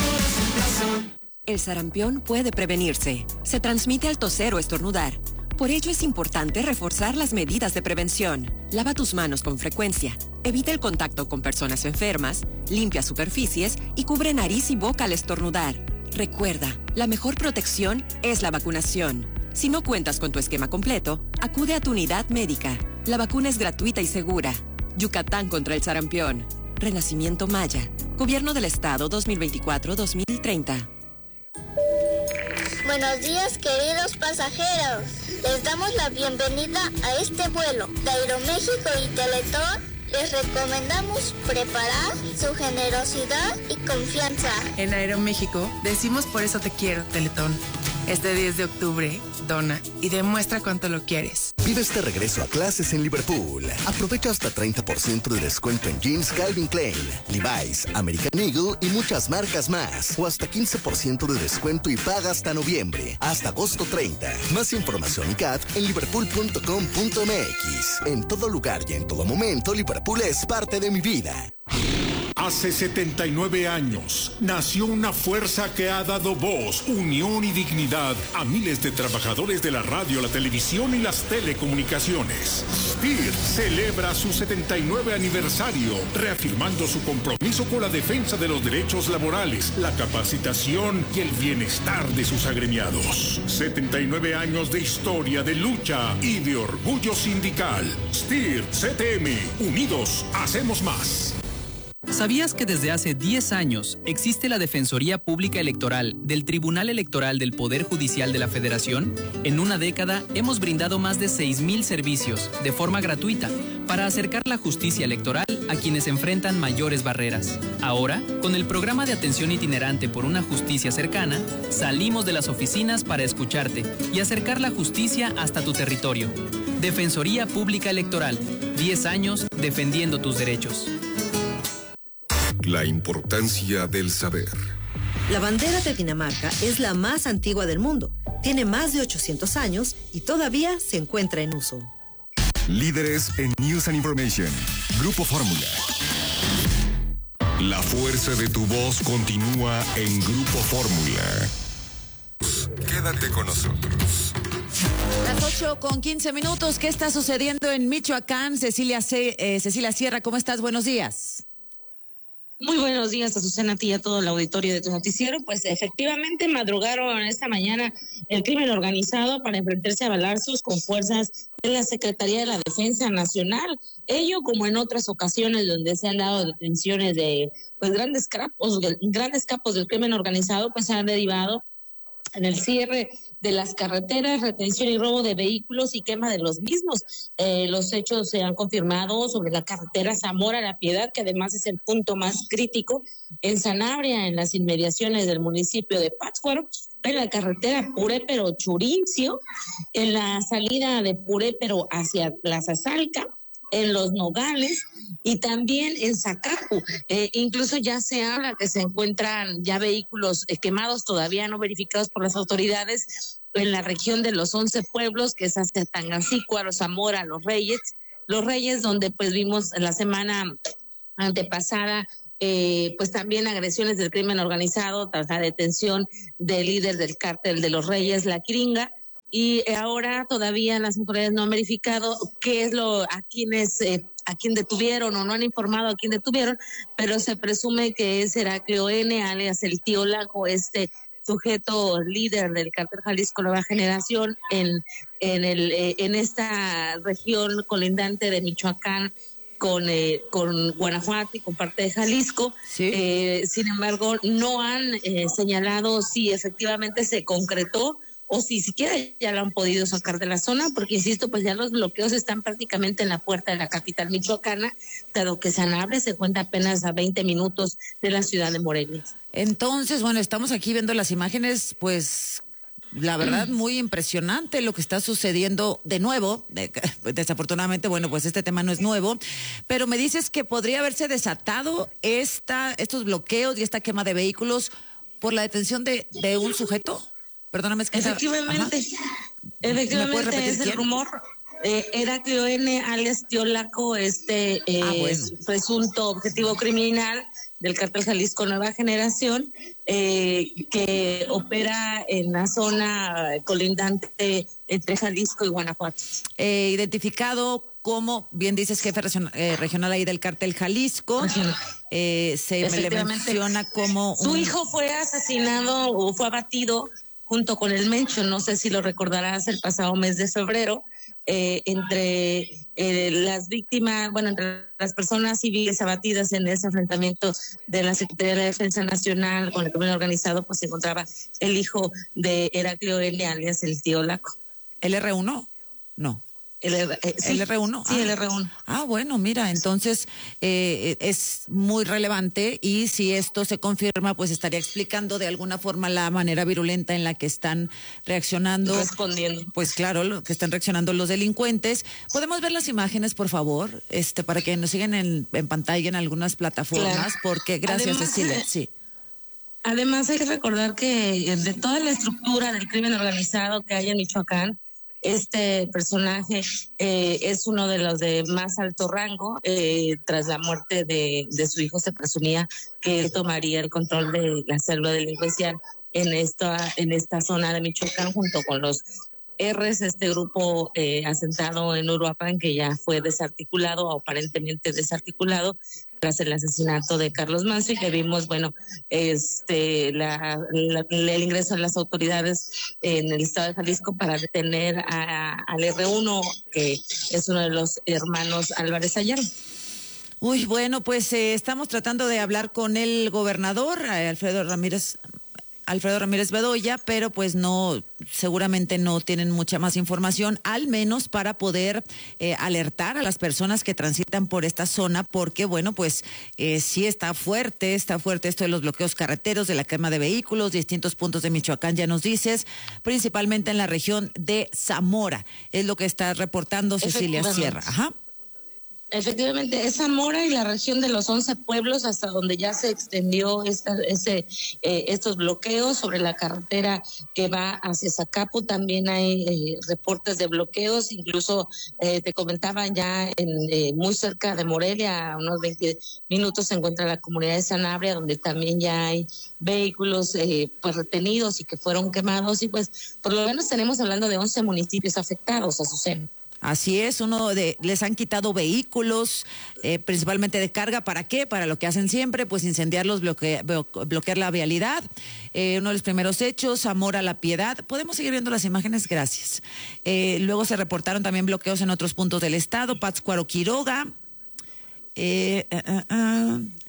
El sarampión puede prevenirse. Se transmite al toser o estornudar. Por ello es importante reforzar las medidas de prevención. Lava tus manos con frecuencia. Evita el contacto con personas enfermas. Limpia superficies y cubre nariz y boca al estornudar. Recuerda, la mejor protección es la vacunación. Si no cuentas con tu esquema completo, acude a tu unidad médica. La vacuna es gratuita y segura. Yucatán contra el sarampión. Renacimiento Maya. Gobierno del Estado 2024-2030. Buenos días, queridos pasajeros. Les damos la bienvenida a este vuelo de Aeroméxico y Teletón. Les recomendamos preparar su generosidad y confianza. En Aeroméxico decimos por eso te quiero, Teletón. Este 10 de octubre, dona y demuestra cuánto lo quieres. Vive este regreso a clases en Liverpool. Aprovecha hasta 30% de descuento en jeans Calvin Klein, Levi's, American Eagle y muchas marcas más. O hasta 15% de descuento y paga hasta noviembre, hasta agosto 30. Más información y CAT en liverpool.com.mx. En todo lugar y en todo momento, Liverpool es parte de mi vida. Hace 79 años nació una fuerza que ha dado voz, unión y dignidad a miles de trabajadores de la radio, la televisión y las telecomunicaciones. SPIR celebra su 79 aniversario, reafirmando su compromiso con la defensa de los derechos laborales, la capacitación y el bienestar de sus agremiados. 79 años de historia, de lucha y de orgullo sindical. SPIR CTM, unidos hacemos más. ¿Sabías que desde hace 10 años existe la Defensoría Pública Electoral del Tribunal Electoral del Poder Judicial de la Federación? En una década hemos brindado más de 6,000 servicios de forma gratuita para acercar la justicia electoral a quienes enfrentan mayores barreras. Ahora, con el programa de atención itinerante por una justicia cercana, salimos de las oficinas para escucharte y acercar la justicia hasta tu territorio. Defensoría Pública Electoral, 10 años defendiendo tus derechos. La importancia del saber. La bandera de Dinamarca es la más antigua del mundo. Tiene más de 800 años y todavía se encuentra en uso. Líderes en News and Information. Grupo Fórmula. La fuerza de tu voz continúa en Grupo Fórmula. Quédate con nosotros. Las 8:15. ¿Qué está sucediendo en Michoacán? Cecilia Sierra, ¿cómo estás? Buenos días. Muy buenos días, Azucena, a ti y a todo el auditorio de tu noticiero. Pues efectivamente madrugaron esta mañana el crimen organizado para enfrentarse a balazos con fuerzas de la Secretaría de la Defensa Nacional. Ello como en otras ocasiones donde se han dado detenciones de pues grandes capos del crimen organizado, pues se han derivado en el cierre de las carreteras, retención y robo de vehículos y quema de los mismos. Los hechos se han confirmado sobre la carretera Zamora-La Piedad, que además es el punto más crítico en Sanabria, en las inmediaciones del municipio de Pátzcuaro, en la carretera Purépero-Churincio, en la salida de Purépero hacia Plaza Salca, en Los Nogales y también en Zacapu. Incluso ya se habla que se encuentran ya vehículos quemados, todavía no verificados por las autoridades, en la región de los 11 pueblos, que es hasta Tangancícuaro, Zamora, Los Reyes, donde pues vimos la semana antepasada pues también agresiones del crimen organizado tras la detención del líder del cártel de Los Reyes, La Quiringa. Y ahora todavía las autoridades no han verificado qué es a quién detuvieron, o no han informado a quién detuvieron, pero se presume que es Heraclio N., alias el Tío Lago, este sujeto líder del cártel Jalisco Nueva Generación en esta región colindante de Michoacán con Guanajuato y con parte de Jalisco. Sí. Sin embargo, no han señalado si efectivamente se concretó o si siquiera ya lo han podido sacar de la zona, porque insisto, pues ya los bloqueos están prácticamente en la puerta de la capital michoacana, dado que Sanabria se cuenta apenas a 20 minutos de la ciudad de Morelia. Entonces, bueno, estamos aquí viendo las imágenes, pues la verdad muy impresionante lo que está sucediendo de nuevo. Desafortunadamente, bueno, pues este tema no es nuevo, pero me dices que podría haberse desatado estos bloqueos y esta quema de vehículos por la detención de un sujeto. Perdóname, es que efectivamente es el rumor. Heraclio N., alias Tío Laco, presunto objetivo criminal del cártel Jalisco Nueva Generación, que opera en la zona colindante entre Jalisco y Guanajuato. Identificado como, bien dices, jefe regional ahí del cártel Jalisco. Se le menciona como su hijo fue asesinado o fue abatido junto con el Mencho, no sé si lo recordarás, el pasado mes de febrero, entre las víctimas, bueno, entre las personas civiles abatidas en ese enfrentamiento de la Secretaría de la Defensa Nacional con el crimen organizado, pues se encontraba el hijo de Heraclio N., alias el Tío Laco. ¿El R1? No. ¿El R1? Sí, el R1. Bueno, mira, entonces es muy relevante, y si esto se confirma, pues estaría explicando de alguna forma la manera virulenta en la que están reaccionando. Respondiendo. Pues claro, lo que están reaccionando los delincuentes. ¿Podemos ver las imágenes, por favor? Para que nos sigan en pantalla en algunas plataformas, claro. Porque gracias, además, Cecilia. Sí. Además, hay que recordar que de toda la estructura del crimen organizado que hay en Michoacán, este personaje es uno de los de más alto rango. Tras la muerte de su hijo, se presumía que él tomaría el control de la célula delincuencial en esta zona de Michoacán, junto con los R's, este grupo asentado en Uruapan, que ya fue desarticulado, o aparentemente desarticulado, tras el asesinato de Carlos Manso, y que vimos, bueno, el ingreso de las autoridades en el estado de Jalisco para detener al R1, que es uno de los hermanos Álvarez Ayala. Uy, bueno, pues estamos tratando de hablar con el gobernador, Alfredo Ramírez Bedoya, pero pues seguramente no tienen mucha más información, al menos para poder alertar a las personas que transitan por esta zona, porque bueno, pues sí está fuerte esto de los bloqueos carreteros, de la quema de vehículos, distintos puntos de Michoacán, ya nos dices, principalmente en la región de Zamora, es lo que está reportando Cecilia Sierra. Ajá. Efectivamente, es Zamora y la región de los 11 pueblos, hasta donde ya se extendió estos bloqueos. Sobre la carretera que va hacia Zacapu también hay reportes de bloqueos. Incluso te comentaban ya muy cerca de Morelia, a unos 20 minutos, se encuentra la comunidad de Sanabria, donde también ya hay vehículos pues retenidos y que fueron quemados. Y pues por lo menos tenemos hablando de 11 municipios afectados, Azucena. Así es, les han quitado vehículos, principalmente de carga. ¿Para qué? Para lo que hacen siempre, pues incendiarlos, bloquear la vialidad. Uno de los primeros hechos, Zamora La Piedad. Podemos seguir viendo las imágenes, gracias. Luego se reportaron también bloqueos en otros puntos del estado, Pátzcuaro, Quiroga.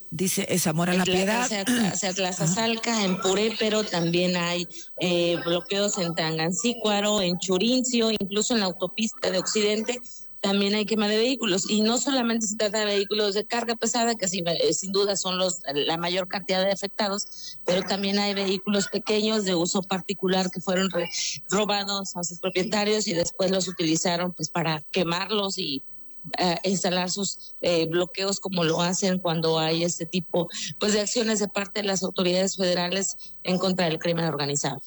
Dice Zamora La Piedad. Hacia Tlazazalca, en Puré, pero también hay bloqueos en Tangancícuaro, en Churincio, incluso en la autopista de Occidente. También hay quema de vehículos, y no solamente se trata de vehículos de carga pesada, que sin duda son la mayor cantidad de afectados, pero también hay vehículos pequeños de uso particular que fueron robados a sus propietarios y después los utilizaron pues para quemarlos y instalar sus bloqueos, como lo hacen cuando hay este tipo pues de acciones de parte de las autoridades federales en contra del crimen organizado.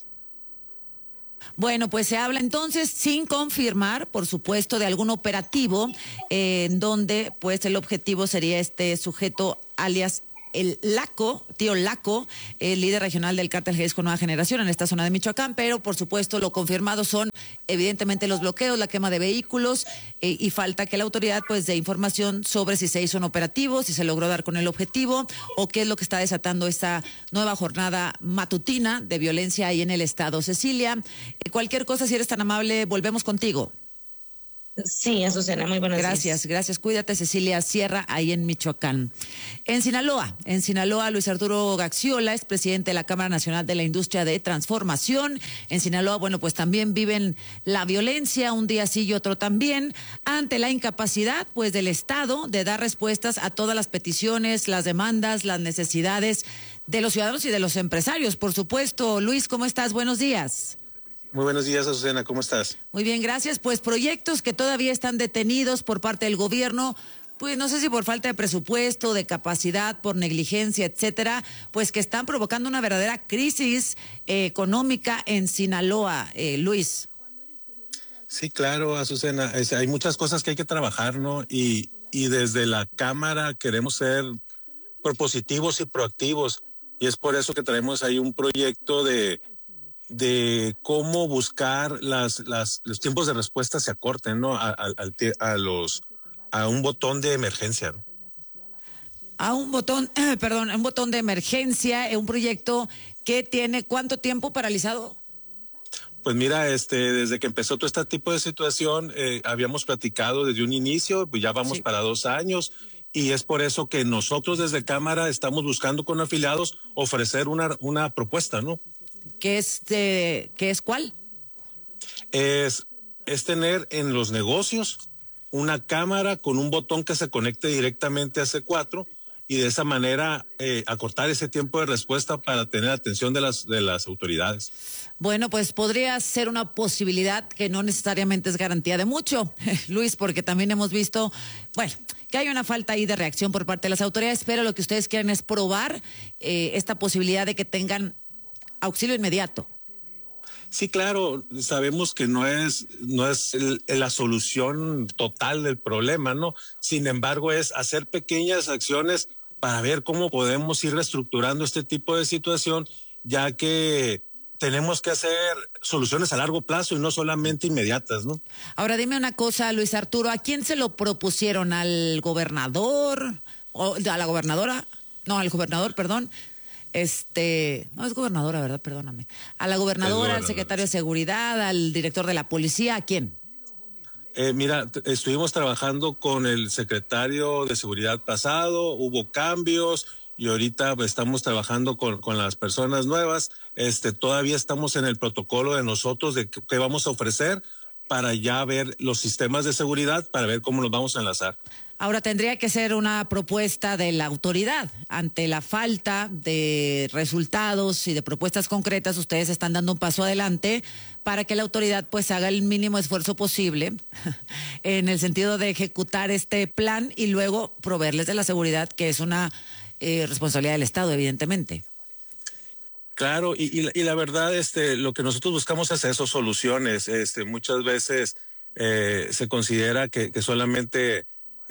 Bueno, pues se habla entonces, sin confirmar, por supuesto, de algún operativo en donde pues el objetivo sería este sujeto alias el Laco, Tío Laco, el líder regional del cártel Jalisco Nueva Generación en esta zona de Michoacán, pero por supuesto lo confirmado son evidentemente los bloqueos, la quema de vehículos y falta que la autoridad pues dé información sobre si se hizo un operativo, si se logró dar con el objetivo o qué es lo que está desatando esta nueva jornada matutina de violencia ahí en el estado. Cecilia, cualquier cosa, si eres tan amable, volvemos contigo. Sí, Azucena, muy buenos días. Gracias. Cuídate, Cecilia Sierra, ahí en Michoacán. En Sinaloa, Luis Arturo Gaxiola es presidente de la Cámara Nacional de la Industria de Transformación. En Sinaloa, bueno, pues también viven la violencia, un día sí y otro también, ante la incapacidad, pues, del Estado de dar respuestas a todas las peticiones, las demandas, las necesidades de los ciudadanos y de los empresarios, por supuesto. Luis, ¿cómo estás? Buenos días. Muy buenos días, Azucena, ¿cómo estás? Muy bien, gracias. Pues proyectos que todavía están detenidos por parte del gobierno, pues no sé si por falta de presupuesto, de capacidad, por negligencia, etcétera, pues que están provocando una verdadera crisis económica en Sinaloa, Luis. Sí, claro, Azucena, hay muchas cosas que hay que trabajar, ¿no? Y desde la Cámara queremos ser propositivos y proactivos, y es por eso que traemos ahí un proyecto de cómo buscar los tiempos de respuesta se acorten, ¿no? A un botón de emergencia, ¿no? A un botón, un botón de emergencia, un proyecto que tiene ¿cuánto tiempo paralizado? Pues mira, desde que empezó todo este tipo de situación, habíamos platicado desde un inicio, pues ya vamos para 2 años, y es por eso que nosotros desde Cámara estamos buscando con afiliados ofrecer una propuesta, ¿no? ¿Qué es cuál? Es tener en los negocios una cámara con un botón que se conecte directamente a C4 y de esa manera acortar ese tiempo de respuesta para tener atención de las autoridades. Bueno, pues podría ser una posibilidad que no necesariamente es garantía de mucho, Luis, porque también hemos visto, bueno, que hay una falta ahí de reacción por parte de las autoridades, pero lo que ustedes quieren es probar esta posibilidad de que tengan auxilio inmediato. Sí, claro, sabemos que no es la solución total del problema, ¿no? Sin embargo, es hacer pequeñas acciones para ver cómo podemos ir reestructurando este tipo de situación, ya que tenemos que hacer soluciones a largo plazo y no solamente inmediatas, ¿no? Ahora dime una cosa, Luis Arturo, ¿a quién se lo propusieron? ¿Al gobernador? ¿O a la gobernadora? No, al gobernador, perdón. No es gobernadora, ¿verdad? Perdóname. A la gobernadora, al secretario de Seguridad, al director de la policía, ¿a quién? Mira, estuvimos trabajando con el secretario de Seguridad pasado, hubo cambios y ahorita estamos trabajando con las personas nuevas. Todavía estamos en el protocolo de nosotros de qué vamos a ofrecer para ya ver los sistemas de seguridad, para ver cómo los vamos a enlazar. Ahora tendría que ser una propuesta de la autoridad. Ante la falta de resultados y de propuestas concretas, ustedes están dando un paso adelante para que la autoridad pues haga el mínimo esfuerzo posible en el sentido de ejecutar este plan y luego proveerles de la seguridad, que es una responsabilidad del Estado, evidentemente. Claro, y la verdad, lo que nosotros buscamos es eso, soluciones. Muchas veces se considera que solamente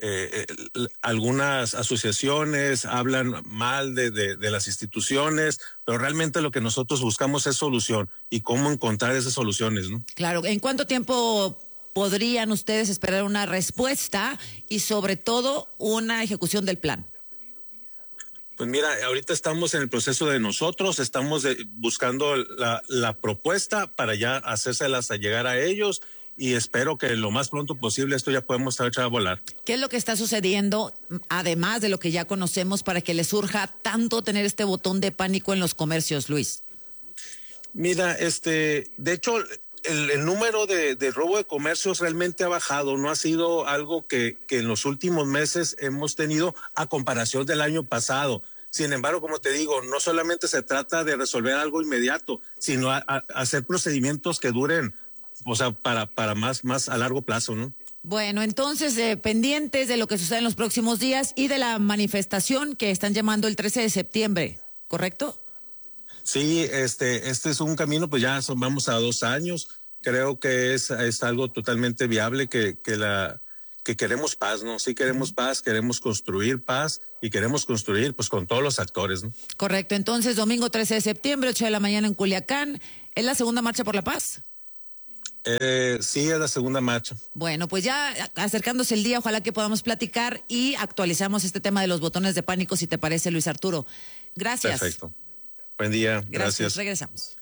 algunas asociaciones hablan mal de las instituciones, pero realmente lo que nosotros buscamos es solución y cómo encontrar esas soluciones, ¿no? Claro, ¿en cuánto tiempo podrían ustedes esperar una respuesta y sobre todo una ejecución del plan? Pues mira, ahorita estamos en el proceso de nosotros, estamos buscando la propuesta para ya hacérselas a llegar a ellos y espero que lo más pronto posible esto ya podemos echar a volar. ¿Qué es lo que está sucediendo, además de lo que ya conocemos, para que le surja tanto tener este botón de pánico en los comercios, Luis? Mira, de hecho, el número de robo de comercios realmente ha bajado. No ha sido algo que en los últimos meses hemos tenido a comparación del año pasado. Sin embargo, como te digo, no solamente se trata de resolver algo inmediato, sino hacer procedimientos que duren, o sea, para más a largo plazo, ¿no? Bueno, entonces, pendientes de lo que sucede en los próximos días y de la manifestación que están llamando el 13 de septiembre, ¿correcto? Sí, este es un camino, pues ya vamos a 2 años. Creo que es algo totalmente viable que queremos paz, ¿no? Sí queremos paz, queremos construir paz y queremos construir pues con todos los actores, ¿no? Correcto. Entonces, domingo 13 de septiembre, 8 de la mañana en Culiacán. ¿Es la segunda marcha por la paz? Sí, es la segunda marcha. Bueno, pues ya acercándose el día, ojalá que podamos platicar y actualizamos este tema de los botones de pánico, si te parece, Luis Arturo. Gracias. Perfecto. Buen día. Gracias. Regresamos.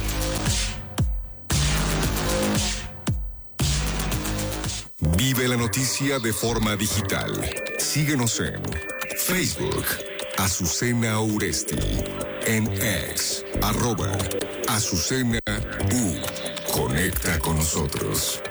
Vive la noticia de forma digital. Síguenos en Facebook, Azucena Uresti, en X, @Azucena U. Conecta con nosotros.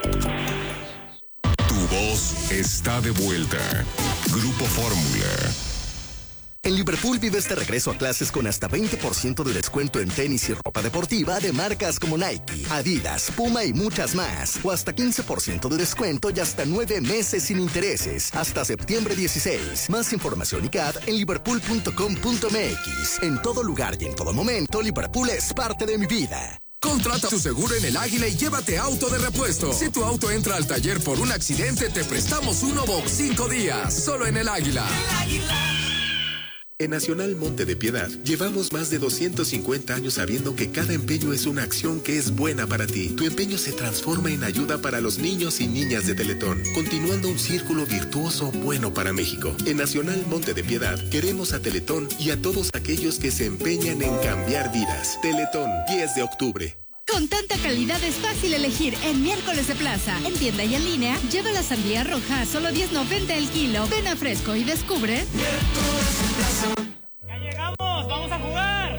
Tu voz está de vuelta. Grupo Fórmula. En Liverpool vives de regreso a clases con hasta 20% de descuento en tenis y ropa deportiva de marcas como Nike, Adidas, Puma y muchas más. O hasta 15% de descuento y hasta 9 meses sin intereses. Hasta septiembre 16. Más información y CAD en liverpool.com.mx. En todo lugar y en todo momento, Liverpool es parte de mi vida. Contrata tu seguro en El Águila y llévate auto de repuesto. Si tu auto entra al taller por un accidente, te prestamos uno por 5 días. Solo en El Águila. El Águila. En Nacional Monte de Piedad llevamos más de 250 años sabiendo que cada empeño es una acción que es buena para ti. Tu empeño se transforma en ayuda para los niños y niñas de Teletón, continuando un círculo virtuoso bueno para México. En Nacional Monte de Piedad queremos a Teletón y a todos aquellos que se empeñan en cambiar vidas. Teletón, 10 de octubre. Con tanta calidad es fácil elegir en Miércoles de Plaza. En tienda y en línea, lleva la sandía roja a solo $10.90 el kilo. Ven a Fresco y descubre. Miércoles de Plaza. ¡Ya llegamos! ¡Vamos a jugar!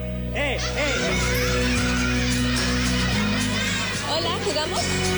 Hola, ¿jugamos?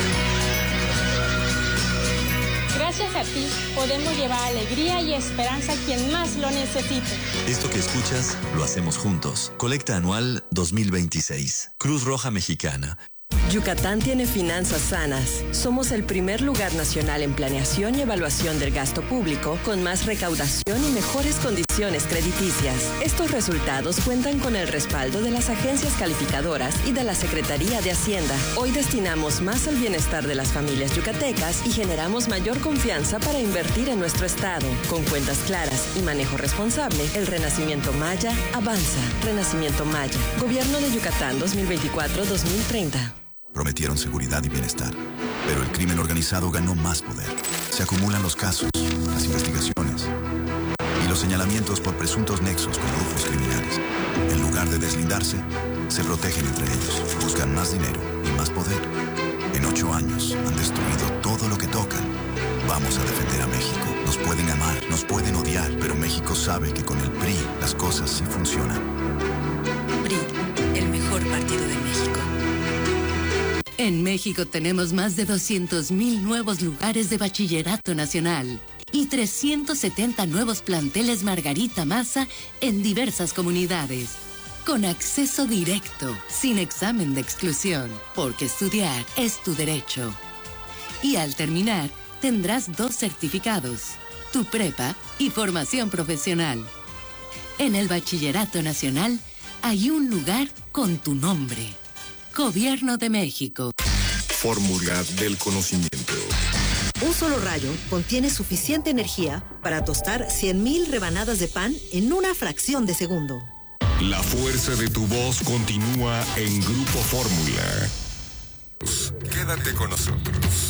Gracias a ti, podemos llevar alegría y esperanza a quien más lo necesite. Esto que escuchas, lo hacemos juntos. Colecta anual 2026. Cruz Roja Mexicana. Yucatán tiene finanzas sanas. Somos el primer lugar nacional en planeación y evaluación del gasto público, con más recaudación y mejores condiciones crediticias. Estos resultados cuentan con el respaldo de las agencias calificadoras y de la Secretaría de Hacienda. Hoy destinamos más al bienestar de las familias yucatecas y generamos mayor confianza para invertir en nuestro estado. Con cuentas claras y manejo responsable, el Renacimiento Maya avanza. Renacimiento Maya. Gobierno de Yucatán 2024-2030. Prometieron seguridad y bienestar, pero el crimen organizado ganó más poder. Se acumulan los casos, las investigaciones y los señalamientos por presuntos nexos con grupos criminales. En lugar de deslindarse, se protegen entre ellos, buscan más dinero y más poder. En 8 años han destruido todo lo que tocan. Vamos a defender a México. Nos pueden amar, nos pueden odiar, pero México sabe que con el PRI las cosas sí funcionan. PRI, el mejor partido de México. En México tenemos más de 200,000 nuevos lugares de bachillerato nacional y 370 nuevos planteles Margarita Maza en diversas comunidades, con acceso directo, sin examen de exclusión, porque estudiar es tu derecho. Y al terminar, tendrás 2 certificados, tu prepa y formación profesional. En el bachillerato nacional hay un lugar con tu nombre. Gobierno de México. Fórmula del conocimiento. Un solo rayo contiene suficiente energía para tostar 100,000 rebanadas de pan en una fracción de segundo. La fuerza de tu voz continúa en Grupo Fórmula. Quédate con nosotros.